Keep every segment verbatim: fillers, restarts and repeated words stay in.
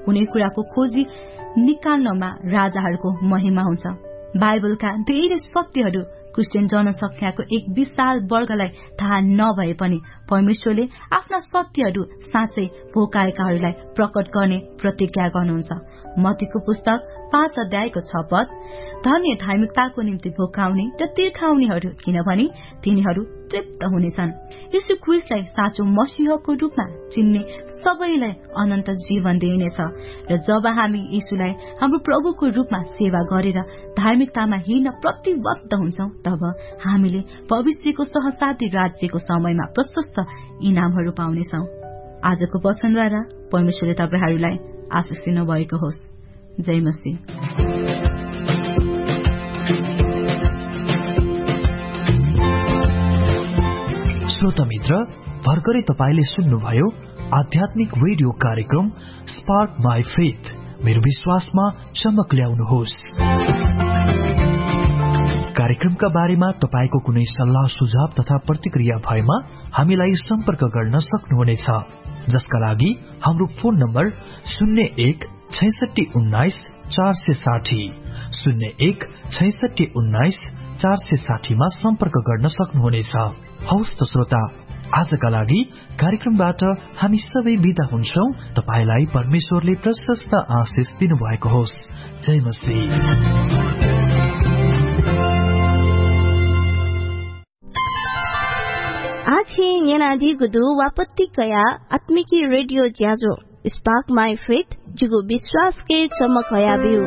कुनै कुराको खोजी निकाल्नमा राजाहरूको महिमा हुन्छ। बाइबलका धेरै सत्यहरू क्रिस्चियन जनसंख्याको एक विशाल वर्गलाई थाहा नभए पनि परमेश्वरले आफ्ना सत्यहरू साँच्चै भोकाएकाहरूलाई प्रकट गर्ने प्रतिज्ञा गर्नुहुन्छ। मत्तीको पुस्तक पाँच अध्यायको छ पद, धन्य धार्मिकताको निम्ति भोकाउने र तिर्खाउनेहरू, किनभने तिनीहरू तृप्त हुनेछन्। यीशु ख्रीष्टलाई साँचो मसीहको रूपमा चिन्ने सबैलाई अनन्त जीवन दिइनेछ र जब हामी यीशुलाई हाम्रो प्रभुको रूपमा सेवा गरेर धार्मिकतामा हिँड्न प्रतिबद्ध हुन्छौं तब हामीले भविष्यको सहसाती राज्यको समयमा प्रशस्त इनामहरू पाउनेछौं। आजको वचनद्वारा परमेश्वरले तपाईहरूलाई आशिष दिनु भएको होस्। जय मसीह। श्रोता मित्र, भर्खरै तपाईले सुन्नुभयो आध्यात्मिक रेडियो कार्यक्रम स्पार्क माई फेथ, मेरो विश्वासमा चमक ल्याउनुहोस्। कार्यक्रमका बारेमा तपाईको कुनै सल्लाह सुझाव तथा प्रतिक्रिया भएमा हामीलाई सम्पर्क गर्न सक्नुहुनेछ, जसका लागि हाम्रो फोन नम्बर शून्य एक छैसठी उन्नाइस चार सय साठी शून्य एक छैसठी उन्नाइस चार सय साठीमा सम्पर्क गर्न सक्नुहुनेछ। हवस् त श्रोता, आजका लागि कार्यक्रमबाट हामी सबै बिदा हुन्छौं। तपाईलाई परमेश्वरले प्रशस्त आशिष दिनुभएको होस्। जय मसीह। आछि येनादी गुदु वापत्ति कया आत्मिकी रेडियो ज्याजो स्पार्क माई फेथ जिगु विश्वास के चमक हया बिउ।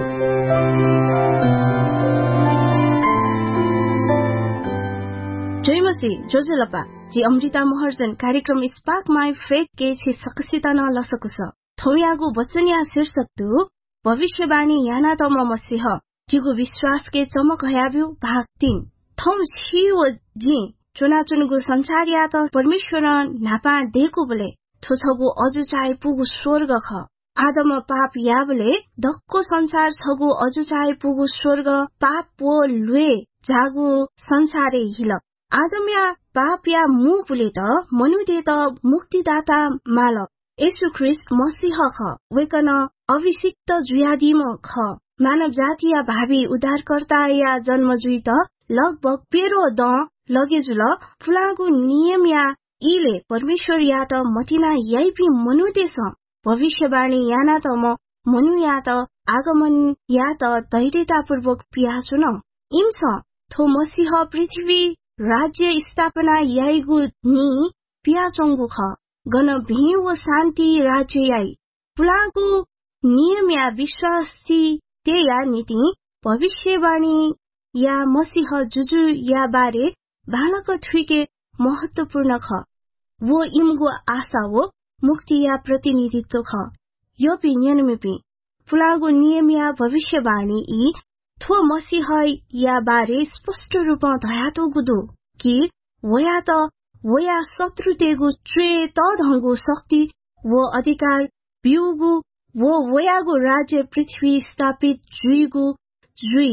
जय मसीह जोजलपा जी अमृता महर्जन कार्यक्रम स्पार्क माई फेथ के छि सकसिता न लसकुस थौयागु वचनिया शीर्षक दु भविष्यवाणी याना तम मसीह जिगु विश्वास के चमक हया बिउ भाग तीन। थौ छियो जी चुनाचुनगु संसार या त परमेश्वर नापा देको बोले थोछगु अजु चाहे पुगु स्वर्ग ख आदम पाप याबले धक्को संसार छगु अजु चाहे पुगु स्वर्ग पाप पो लुए जागु संसारे हिल आदम या पाप या मु बुले त मनुदे त मुक्तिदाता माल येशू ख्रीष्ट मसीह ख वेकन अभिषिक्त जुयादिम ख मानव जाति या भावी उद्धारकर्ता या जन्म जुई त लगभग पेरो द लगेजुल फुलागु नियम या इले परमेश्वर या त मतिना यही मनुदेश भविष्यवाणी याना त म मनु या त आगमन या त धैर्यतापूर्वक पियासु न इम्स थो मसीह पृथ्वी राज्य स्थापना याइगु नि पियासंगु ख गन भिउ शान्ति राज्य याइ फुलागु नियम या विश्वासी ते या नीति भविष्यवाणी या मसीह जुजु या बारे बालक ठुके महत्वपूर्ण ख वो इमगु आशा वो मुक्ति या प्रतिनिधित्व ख यो पिन्यनमेपि फुलागु नियम या भविष्यवाणी यी थो मसीह या बारे स्पष्ट रूपमा धयातो गुदु कि वया त वया शत्रु तेगु च्वे त धंगु शक्ति वो अधिकार बिउगु वो वयागु राज्य पृथ्वी स्थापित जुइगु जुइ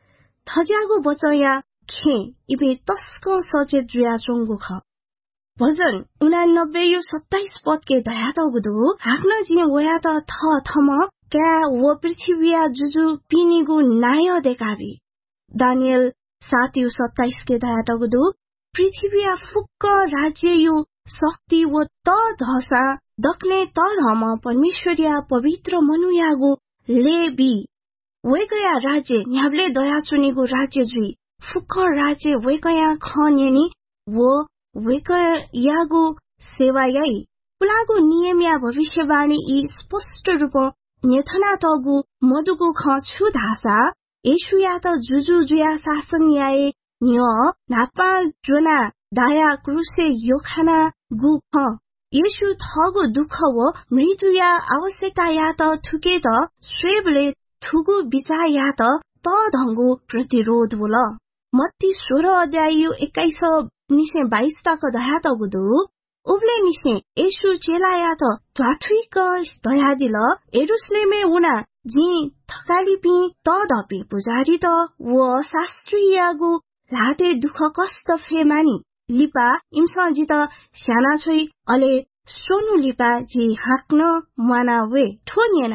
थज्यागु बचया खे इबे तस्क सचेत जुया चोंगु ख भजन उनानब्बे यो सत्ताइस पद के दयातो गुदु हाक्न जी वया त थ थम क्या वो पृथ्वीया जुजु पिनिगु नाय देखाबी दानियल सात यो सत्ताइस के दयातो गुदु पृथ्वीया फुक्क राज्य यो शक्ति वो त धसा दक्ने त धम परमेश्वरिया पवित्र मनुयागु लेबी वेकया राज्य न्याब्ले दया सुनिगु राज्य जुई फुक्क राज्य वेकया खन्यनी वो वेकयागु सेवायाई पुलागु नियम या भविष्यवाणी यी स्पष्ट रूप नेथना तगु मधुगु ख छु धासा येशु या त जुजु जुया शासन याए न्य नापा जोना दाया क्रुसे योखाना गु ख येशु थगु दुख वो मृत्यु या आवश्यकता या त थुके त स्वेबले थुगु विचार या त त धंगु प्रतिरोध बोल मत्ती सोह्र अध्याय एक्काइस निसे बाइस तक दया त गुदु उब्ले निसे येशु चेला या त त्वाथुइक दया दिल एरुसलेमे उना जी थकाली पि त धपी पुजारी त वो शास्त्रीयगु लाते दुख कष्ट फेमानी लिपा इम्सा जी त स्याना छोइ अले सोनु लिपा जी हाक्न माना वे ठोनिएन